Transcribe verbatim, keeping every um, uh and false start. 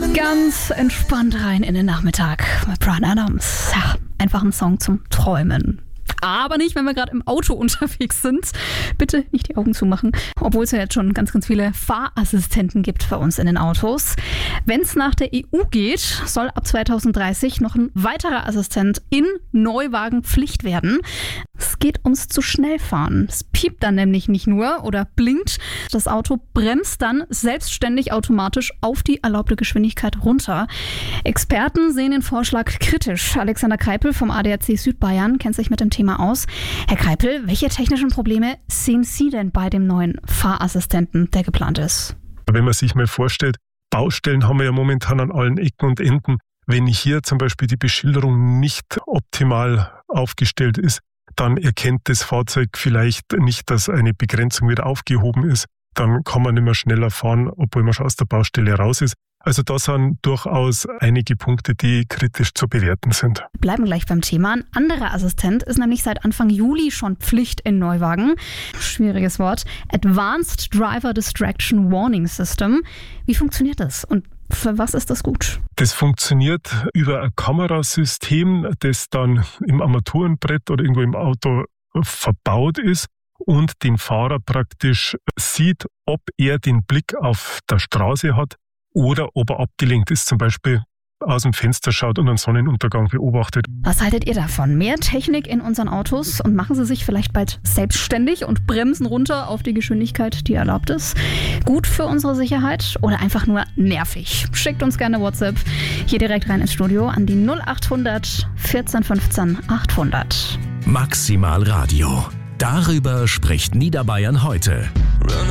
Ganz entspannt rein in den Nachmittag mit Bryan Adams. Ja, einfach ein Song zum Träumen. Aber nicht, wenn wir gerade im Auto unterwegs sind. Bitte nicht die Augen zumachen, obwohl es ja jetzt schon ganz, ganz viele Fahrassistenten gibt bei uns in den Autos. Wenn es nach der E U geht, soll ab zwanzig dreißig noch ein weiterer Assistent in Neuwagen Pflicht werden. Es geht ums zu schnell fahren. Es piept dann nämlich nicht nur oder blinkt. Das Auto bremst dann selbstständig automatisch auf die erlaubte Geschwindigkeit runter. Experten sehen den Vorschlag kritisch. Alexander Kreipel vom A D A C Südbayern kennt sich mit dem Thema aus. Herr Kreipel, welche technischen Probleme sehen Sie denn bei dem neuen Fahrassistenten, der geplant ist? Wenn man sich mal vorstellt, Baustellen haben wir ja momentan an allen Ecken und Enden. Wenn hier zum Beispiel die Beschilderung nicht optimal aufgestellt ist, dann erkennt das Fahrzeug vielleicht nicht, dass eine Begrenzung wieder aufgehoben ist. Dann kann man nicht mehr schneller fahren, obwohl man schon aus der Baustelle raus ist. Also da sind durchaus einige Punkte, die kritisch zu bewerten sind. Bleiben gleich beim Thema. Ein anderer Assistent ist nämlich seit Anfang Juli schon Pflicht in Neuwagen. Schwieriges Wort. Advanced Driver Distraction Warning System. Wie funktioniert das und für was ist das gut? Das funktioniert über ein Kamerasystem, das dann im Armaturenbrett oder irgendwo im Auto verbaut ist und den Fahrer praktisch sieht, ob er den Blick auf der Straße hat oder ob er abgelenkt ist, zum Beispiel aus dem Fenster schaut und einen Sonnenuntergang beobachtet. Was haltet ihr davon? Mehr Technik in unseren Autos und machen sie sich vielleicht bald selbstständig und bremsen runter auf die Geschwindigkeit, die erlaubt ist? Gut für unsere Sicherheit oder einfach nur nervig? Schickt uns gerne WhatsApp hier direkt rein ins Studio an die null acht hundert vierzehn fünfzehn achthundert. Maximal Radio. Darüber spricht Niederbayern heute.